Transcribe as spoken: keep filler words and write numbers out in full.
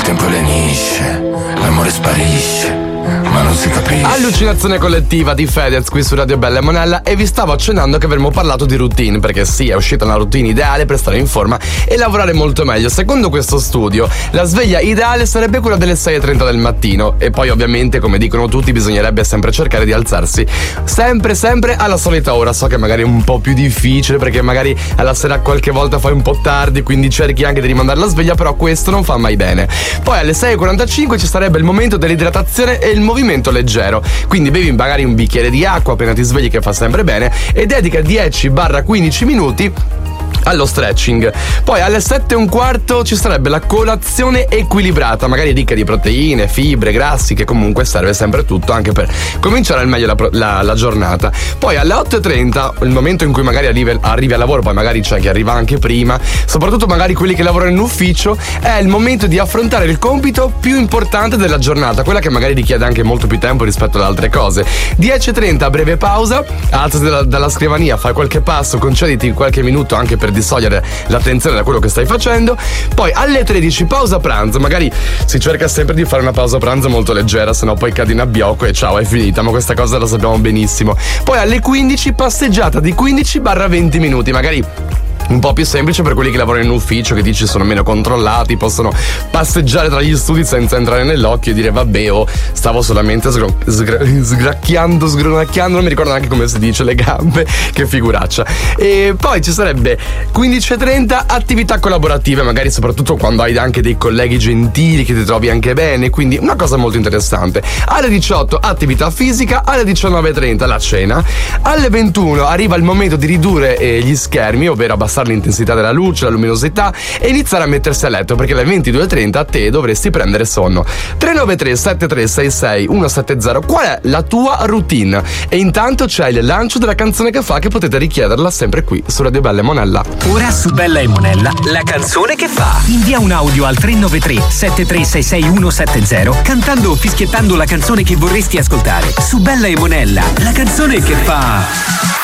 tempo lenisce, l'amore sparisce, ma non si capisce. Allucinazione collettiva di Fedez qui su Radio Bella e Monella, e vi stavo accennando che avremmo parlato di routine, perché sì, è uscita una routine ideale per stare in forma e lavorare molto meglio. Secondo questo studio, la sveglia ideale sarebbe quella delle sei e trenta del mattino, e poi ovviamente, come dicono tutti, bisognerebbe sempre cercare di alzarsi sempre sempre alla solita ora. So che magari è un po' più difficile, perché magari alla sera qualche volta fai un po' tardi, quindi cerchi anche di rimandare la sveglia, però questo non fa mai bene. Poi alle sei e quarantacinque ci sarebbe il momento dell'idratazione e il movimento leggero, quindi bevi magari un bicchiere di acqua appena ti svegli, che fa sempre bene, e dedica dieci quindici minuti allo stretching. Poi alle sette e un quarto ci sarebbe la colazione equilibrata, magari ricca di proteine, fibre, grassi, che comunque serve sempre tutto anche per cominciare al meglio la, la, la giornata. Poi alle otto e trenta, il momento in cui magari arrivi, arrivi al lavoro, poi magari c'è chi arriva anche prima, soprattutto magari quelli che lavorano in ufficio, è il momento di affrontare il compito più importante della giornata, quella che magari richiede anche molto più tempo rispetto ad altre cose. dieci e trenta, breve pausa, alzati dalla, dalla scrivania, fai qualche passo, concediti qualche minuto anche per distogliere l'attenzione da quello che stai facendo. Poi alle tredici, pausa pranzo, magari si cerca sempre di fare una pausa pranzo molto leggera, sennò poi cadi in abbiocco e ciao, è finita, ma questa cosa la sappiamo benissimo. Poi alle quindici, passeggiata di quindici venti minuti, magari un po' più semplice per quelli che lavorano in ufficio, che dici sono meno controllati, possono passeggiare tra gli studi senza entrare nell'occhio e dire vabbè, oh, stavo solamente sgro- sgra- sgracchiando, sgronacchiando, non mi ricordo neanche come si dice, le gambe, che figuraccia. E poi ci sarebbe quindici e trenta, attività collaborative, magari soprattutto quando hai anche dei colleghi gentili che ti trovi anche bene, quindi una cosa molto interessante. Alle diciotto, attività fisica. Alle diciannove e trenta, la cena. Alle ventuno arriva il momento di ridurre eh, gli schermi, ovvero abbassare l'intensità della luce, la luminosità, e iniziare a mettersi a letto, perché alle ventidue e trenta a te dovresti prendere sonno. tre nove tre sette tre sei sei uno sette zero, qual è la tua routine? E intanto c'è il lancio della canzone che fa, che potete richiederla sempre qui su Radio Bella e Monella. Ora su Bella e Monella, la canzone che fa. Invia un audio al tre nove tre sette tre sei sei uno sette zero cantando o fischiettando la canzone che vorresti ascoltare. Su Bella e Monella, la canzone che fa.